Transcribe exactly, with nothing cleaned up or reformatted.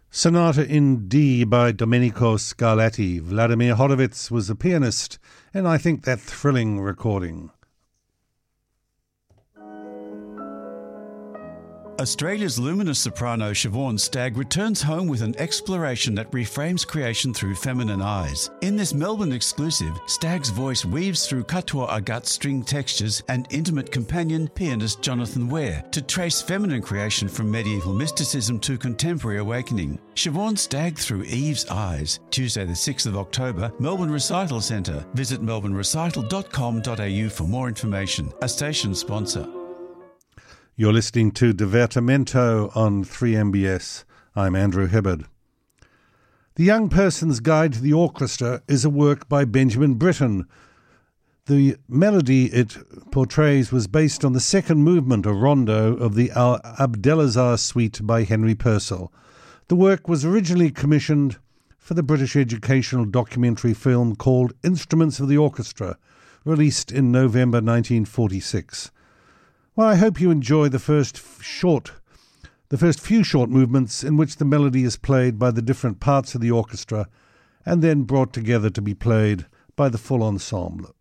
Sonata in D by Domenico Scarlatti. Vladimir Horowitz was the pianist, and I think that thrilling recording. Australia's luminous soprano Siobhan Stagg returns home with an exploration that reframes creation through feminine eyes. In this Melbourne exclusive, Stagg's voice weaves through katoa agate string textures and intimate companion, pianist Jonathan Ware, to trace feminine creation from medieval mysticism to contemporary awakening. Siobhan Stagg through Eve's eyes. Tuesday the sixth of October, Melbourne Recital Centre. Visit melbourne recital dot com dot a u for more information. A station sponsor. You're listening to Divertimento on three M B S. I'm Andrew Hibbard. The Young Person's Guide to the Orchestra is a work by Benjamin Britten. The melody it portrays was based on the second movement or rondo of the Al Abdelazar Suite by Henry Purcell. The work was originally commissioned for the British educational documentary film called Instruments of the Orchestra, released in November nineteen forty-six. Well, I hope you enjoy the first short, the first few short movements in which the melody is played by the different parts of the orchestra and then brought together to be played by the full ensemble.